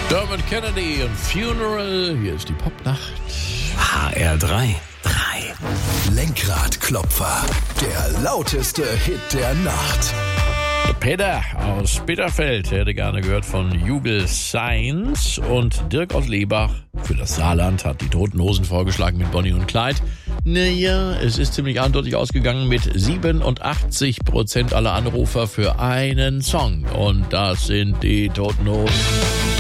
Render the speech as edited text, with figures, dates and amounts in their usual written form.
Dermot Kennedy und Funeral. Hier ist die Popnacht. HR3. Lenkradklopfer. Der lauteste Hit der Nacht. Peter aus Bitterfeld hätte gerne gehört von Jubel Science, und Dirk aus Lebach für das Saarland hat die Toten Hosen vorgeschlagen mit Bonnie und Clyde. Naja, es ist ziemlich eindeutig ausgegangen mit 87% aller Anrufer für einen Song, und das sind die Toten Hosen.